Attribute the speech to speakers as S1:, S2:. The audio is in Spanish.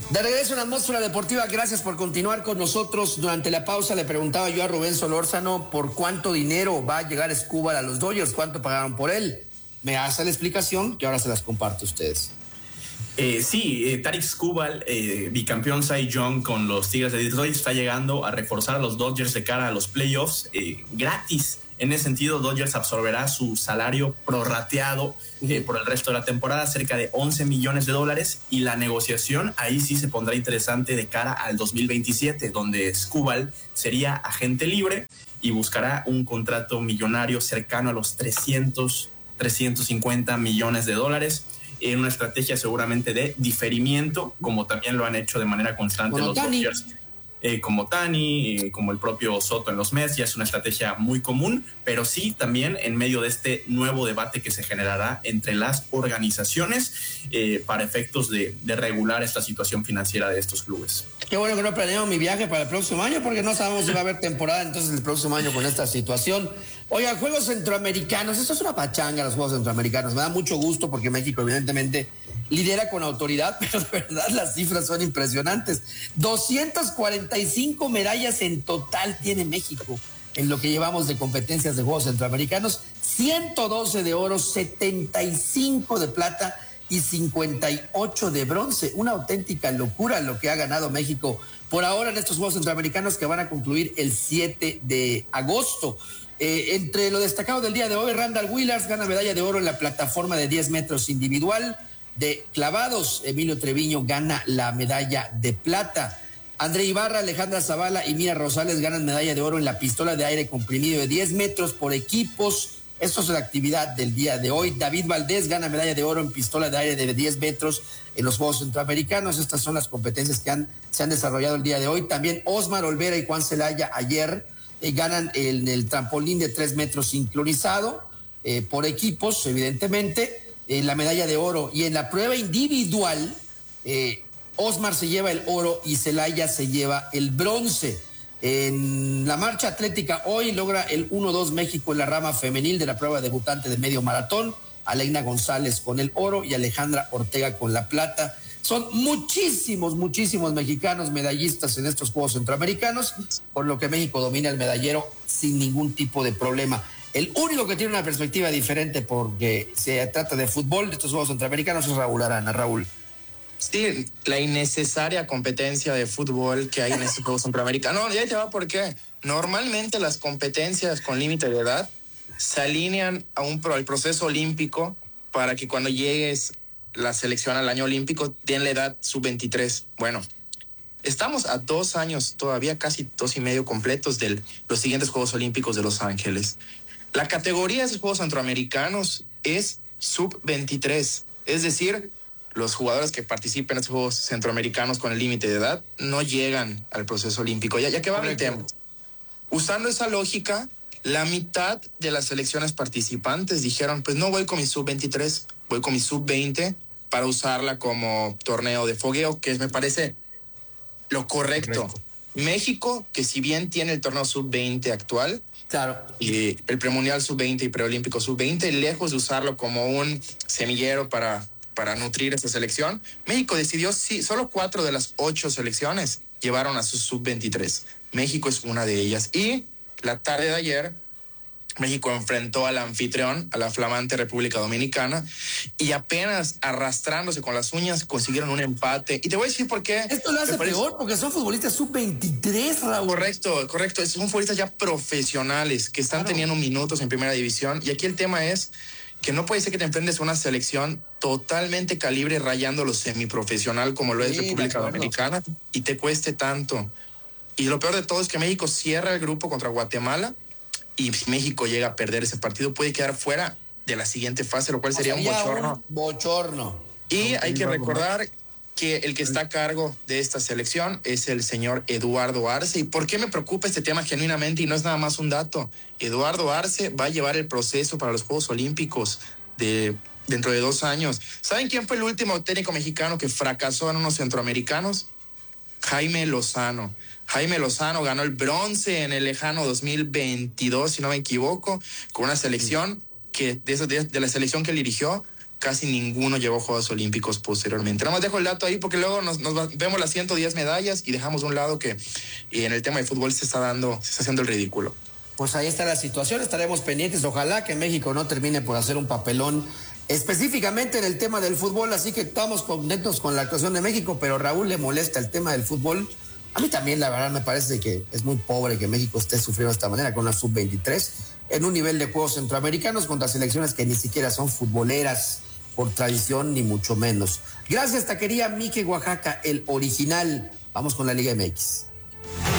S1: De regreso en Atmósfera Deportiva, gracias por continuar con nosotros. Durante la pausa le preguntaba yo a Rubén Solórzano por cuánto dinero va a llegar Skubal a los Dodgers, cuánto pagaron por él. Me hace la explicación que ahora se las comparto a ustedes.
S2: Tarik Skubal, bicampeón Cy Young con los Tigres de Detroit, está llegando a reforzar a los Dodgers de cara a los playoffs gratis. En ese sentido, Dodgers absorberá su salario prorrateado por el resto de la temporada, cerca de $11 millones, y la negociación ahí sí se pondrá interesante de cara al 2027, donde Skubal sería agente libre y buscará un contrato millonario cercano a los 350 millones de dólares, en una estrategia seguramente de diferimiento, como también lo han hecho de manera constante los Dodgers. Como Tani, como el propio Soto en los Mets, ya es una estrategia muy común, pero sí también en medio de este nuevo debate que se generará entre las organizaciones para efectos de regular esta situación financiera de estos clubes.
S1: Qué bueno que no planeamos mi viaje para el próximo año, porque no sabemos si va a haber temporada entonces el próximo año con esta situación. Oiga, Juegos Centroamericanos, esto es una pachanga, los Juegos Centroamericanos. Me da mucho gusto porque México evidentemente lidera con autoridad, pero de verdad las cifras son impresionantes. 245 medallas en total tiene México en lo que llevamos de competencias de Juegos Centroamericanos, 112 de oro, 75 de plata y 58 de bronce. Una auténtica locura lo que ha ganado México por ahora en estos Juegos Centroamericanos que van a concluir el 7 de agosto. Entre lo destacado del día de hoy, Randall Willars gana medalla de oro en la plataforma de 10 metros individual. De clavados, Emilio Treviño gana la medalla de plata. André Ibarra, Alejandra Zavala y Mía Rosales ganan medalla de oro en la pistola de aire comprimido de 10 metros por equipos. Esto es la actividad del día de hoy. David Valdés gana medalla de oro en pistola de aire de 10 metros en los Juegos Centroamericanos. Estas son las competencias que se han desarrollado el día de hoy. También Osmar Olvera y Juan Celaya ayer ganan el trampolín de 3 metros sincronizado por equipos, evidentemente. La medalla de oro, y en la prueba individual Osmar se lleva el oro y Celaya se lleva el bronce. En la marcha atlética hoy logra el 1-2 México en la rama femenil de la prueba debutante de medio maratón, Aleina González con el oro y Alejandra Ortega con la plata. Son muchísimos mexicanos medallistas en estos Juegos Centroamericanos, por lo que México domina el medallero sin ningún tipo de problema. El único que tiene una perspectiva diferente porque se trata de fútbol de estos Juegos Centroamericanos es Raúl Arana. Raúl.
S3: Sí, la innecesaria competencia de fútbol que hay en estos Juegos Centroamericanos. No, ya te va por qué. Normalmente las competencias con límite de edad se alinean al proceso olímpico para que cuando llegues la selección al año olímpico den la edad sub-23. Bueno, estamos a 2 años, todavía casi 2 y medio completos de los siguientes Juegos Olímpicos de Los Ángeles. La categoría de esos Juegos Centroamericanos es sub-23, es decir, los jugadores que participen en estos Juegos Centroamericanos con el límite de edad no llegan al proceso olímpico. Ya que va mi tema. Usando esa lógica, la mitad de las selecciones participantes dijeron, pues no voy con mi sub-23, voy con mi sub-20 para usarla como torneo de fogueo, que me parece lo correcto. México, que si bien tiene el torneo sub-20 actual,
S1: claro,
S3: y el premundial sub-20 y preolímpico sub-20, lejos de usarlo como un semillero para nutrir esta selección, México decidió, sí, solo 4 de las 8 selecciones llevaron a su sub-23. México es una de ellas. Y la tarde de ayer, México enfrentó al anfitrión, a la flamante República Dominicana, y apenas arrastrándose con las uñas consiguieron un empate. Y te voy a decir por qué.
S1: Esto lo hace peor porque son futbolistas sub-23, Raúl.
S3: Correcto. Son futbolistas ya profesionales que están teniendo minutos en primera división. Y aquí el tema es que no puede ser que te enfrentes a una selección totalmente calibre rayando lo semiprofesional como lo es República Dominicana y te cueste tanto. Y lo peor de todo es que México cierra el grupo contra Guatemala, y si México llega a perder ese partido puede quedar fuera de la siguiente fase, lo cual sería un
S1: bochorno.
S3: Y hay que recordar que el que está a cargo de esta selección es el señor Eduardo Arce. ¿Y por qué me preocupa este tema genuinamente? Y no es nada más un dato. Eduardo Arce va a llevar el proceso para los Juegos Olímpicos dentro de 2 años. ¿Saben quién fue el último técnico mexicano que fracasó en unos centroamericanos? Jaime Lozano. Jaime Lozano ganó el bronce en el lejano 2022, si no me equivoco, con una selección que de la selección que él dirigió, casi ninguno llevó Juegos Olímpicos posteriormente. Nada más dejo el dato ahí porque luego vemos las 110 medallas y dejamos a un lado que en el tema de fútbol se está haciendo el ridículo.
S1: Pues ahí está la situación, estaremos pendientes. Ojalá que México no termine por hacer un papelón específicamente en el tema del fútbol, así que estamos contentos con la actuación de México, pero Raúl le molesta el tema del fútbol. A mí también, la verdad, me parece que es muy pobre que México esté sufriendo de esta manera con una sub-23 en un nivel de juegos centroamericanos contra selecciones que ni siquiera son futboleras por tradición, ni mucho menos. Gracias, taquería Mike Oaxaca, el original. Vamos con la Liga MX.